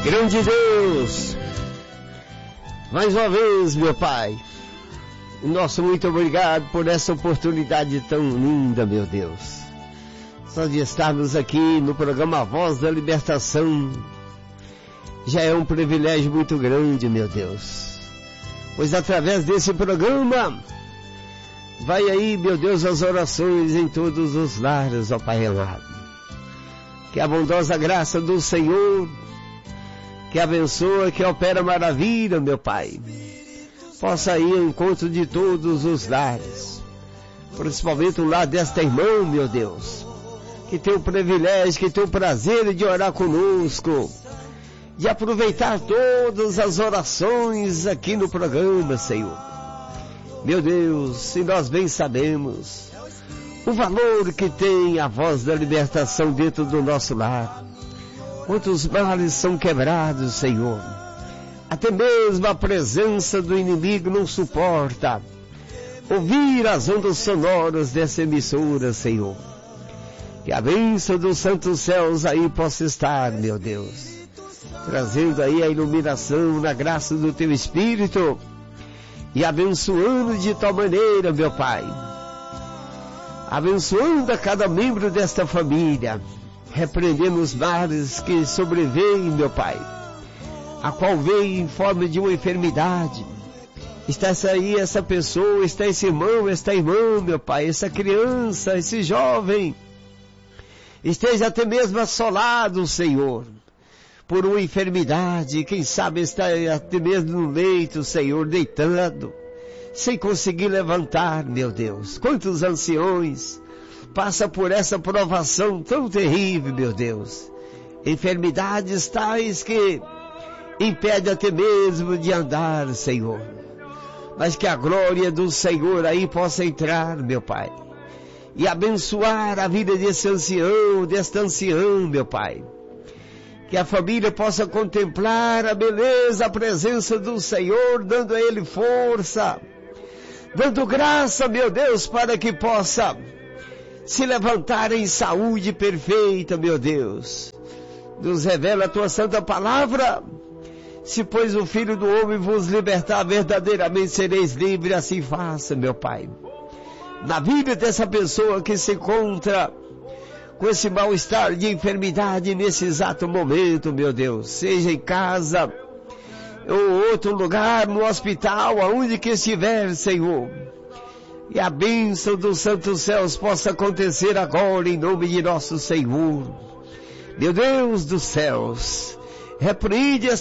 Grande Deus, mais uma vez, meu Pai, nosso muito obrigado por essa oportunidade tão linda, meu Deus, só de estarmos aqui no programa Voz da Libertação. Já é um privilégio muito grande, meu Deus, pois através desse programa vai aí, meu Deus, as orações em todos os lares, ó Pai amado. Que a bondosa graça do Senhor, que abençoa, que opera maravilha, meu Pai, possa ir ao encontro de todos os lares, principalmente o lar desta irmã, meu Deus, que tem o privilégio, que tem o prazer de orar conosco, de aproveitar todas as orações aqui no programa, Senhor. Meu Deus, se nós bem sabemos o valor que tem a voz da libertação dentro do nosso lar, quantos males são quebrados, Senhor. Até mesmo a presença do inimigo não suporta ouvir as ondas sonoras dessa emissora, Senhor. Que a bênção dos santos céus aí possa estar, meu Deus, trazendo aí a iluminação na graça do Teu Espírito e abençoando de tal maneira, meu Pai, abençoando a cada membro desta família, repreendendo os males que sobrevêm, meu Pai, a qual veio em forma de uma enfermidade. Está aí essa pessoa, está esse irmão, esta irmã, meu Pai, essa criança, esse jovem, esteja até mesmo assolado, Senhor, por uma enfermidade, quem sabe está até mesmo no leito, Senhor, deitando, sem conseguir levantar, meu Deus. Quantos anciões passa por essa provação tão terrível, meu Deus. Enfermidades tais que impedem até mesmo de andar, Senhor. Mas que a glória do Senhor aí possa entrar, meu Pai, e abençoar a vida desse ancião, desta anciã, meu Pai. Que a família possa contemplar a beleza, a presença do Senhor, dando a ele força, dando graça, meu Deus, para que possa se levantar em saúde perfeita, meu Deus. Nos revela a Tua santa palavra. Se pois o Filho do Homem vos libertar, verdadeiramente sereis livres, assim faça, meu Pai. Na vida dessa pessoa que se encontra com esse mal-estar de enfermidade nesse exato momento, meu Deus, seja em casa ou outro lugar, no hospital, aonde que estiver, Senhor, e a bênção dos santos céus possa acontecer agora em nome de nosso Senhor. Meu Deus dos céus, repreende